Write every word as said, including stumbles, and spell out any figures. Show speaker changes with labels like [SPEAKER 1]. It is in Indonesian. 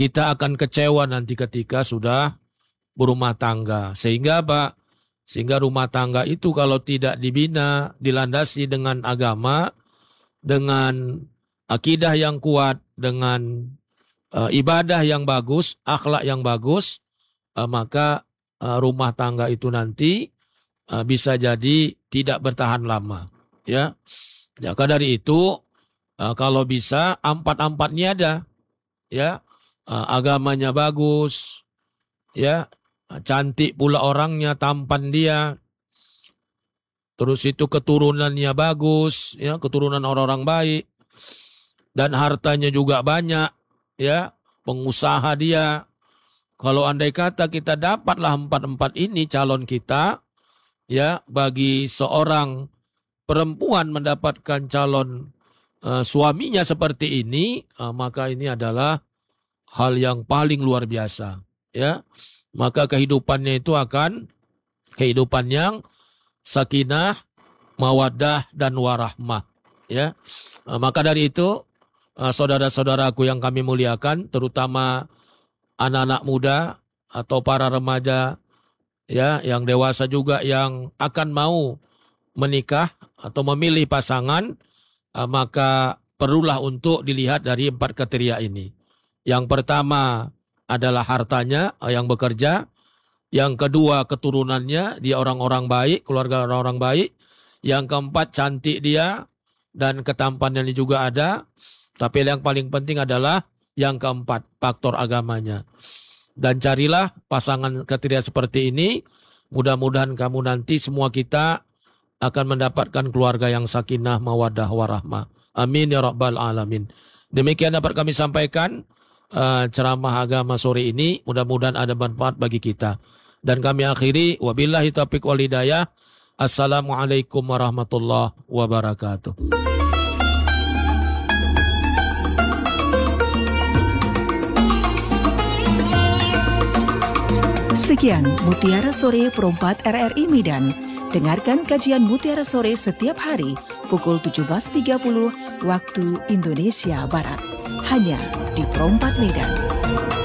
[SPEAKER 1] kita akan kecewa nanti ketika sudah berumah tangga. Sehingga apa? Sehingga rumah tangga itu kalau tidak dibina, dilandasi dengan agama, dengan akidah yang kuat, dengan uh, ibadah yang bagus, akhlak yang bagus, uh, maka uh, rumah tangga itu nanti uh, bisa jadi tidak bertahan lama. Ya, maka dari itu uh, kalau bisa empat-empatnya ada, ya, uh, agamanya bagus, ya, cantik pula orangnya, tampan dia. Terus itu keturunannya bagus, ya, keturunan orang-orang baik. Dan hartanya juga banyak, ya, pengusaha dia. Kalau andai kata kita dapatlah empat-empat ini calon kita, ya, bagi seorang perempuan mendapatkan calon uh, suaminya seperti ini, uh, maka ini adalah hal yang paling luar biasa, ya. Maka kehidupannya itu akan kehidupan yang sakinah, mawaddah, dan warahmah. Ya, maka dari itu, saudara-saudaraku yang kami muliakan, terutama anak-anak muda atau para remaja, ya, yang dewasa juga yang akan mau menikah atau memilih pasangan, maka perlulah untuk dilihat dari empat kriteria ini. Yang pertama adalah hartanya yang bekerja. Yang kedua keturunannya, dia orang-orang baik, keluarga orang-orang baik. Yang keempat cantik dia dan ketampanannya juga ada. Tapi yang paling penting adalah yang keempat, faktor agamanya. Dan carilah pasangan kriteria seperti ini. Mudah-mudahan kamu nanti semua kita akan mendapatkan keluarga yang sakinah, mawaddah, warahmah. Amin ya rabbal alamin. Demikian dapat kami sampaikan Uh, ceramah agama sore ini, mudah-mudahan ada manfaat bagi kita. Dan kami akhiri, wabillahi taufiq wal hidayah. Assalamualaikum warahmatullahi wabarakatuh.
[SPEAKER 2] Sekian Mutiara Sore Perempat R R I Medan. Dengarkan kajian Mutiara Sore setiap hari pukul tujuh belas tiga puluh waktu Indonesia Barat. Hanya di Perempat Medan.